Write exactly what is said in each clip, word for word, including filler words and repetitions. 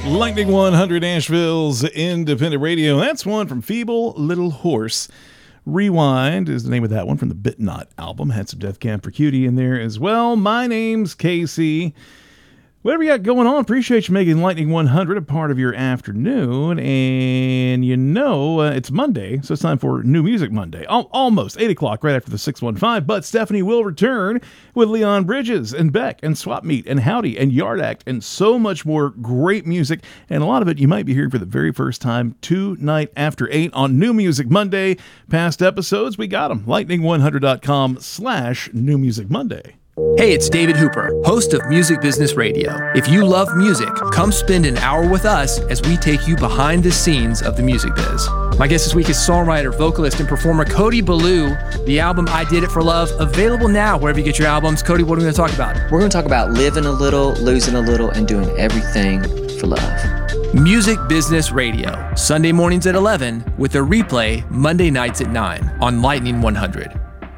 Lightning one hundred, Nashville's independent radio. That's one from Feeble Little Horse. Rewind is the name of that one from the Bit Not album. Had some Death Cab for Cutie in there as well. My name's Casey. Whatever you got going on, appreciate you making Lightning one hundred a part of your afternoon. And you know, uh, it's Monday, so it's time for New Music Monday. Al- almost eight o'clock, right after the six one five. But Stephanie will return with Leon Bridges and Beck and Swap Meet and Howdy and Yard Act and so much more great music. And a lot of it you might be hearing for the very first time tonight after eight on New Music Monday. Past episodes, we got them. lightning one hundred dot com slash New Music Monday. Hey, it's David Hooper, host of Music Business Radio. If you love music, come spend an hour with us as we take you behind the scenes of the music biz. My guest this week is songwriter, vocalist, and performer Cody Ballou. The album I Did It For Love, available now wherever you get your albums. Cody, what are we going to talk about? We're going to talk about living a little, losing a little, and doing everything for love. Music Business Radio, Sunday mornings at eleven, with a replay Monday nights at nine on Lightning one hundred.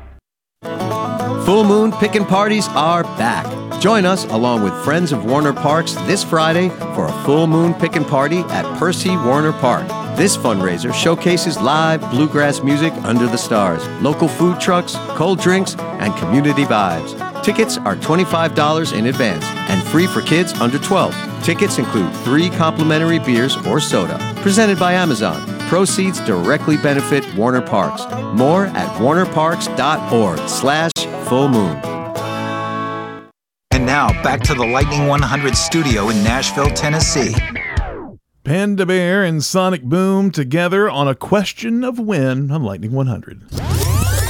Full Moon Pickin' Parties are back. Join us along with friends of Warner Parks this Friday for a Full Moon Pickin' Party at Percy Warner Park. This fundraiser showcases live bluegrass music under the stars, local food trucks, cold drinks, and community vibes. Tickets are twenty-five dollars in advance and free for kids under twelve. Tickets include three complimentary beers or soda. Presented by Amazon. Proceeds directly benefit Warner Parks. More at warnerparks.org slash full moon. And now, back to the Lightning one hundred studio in Nashville, Tennessee. Panda Bear and Sonic Boom together on A Question of When on Lightning one hundred.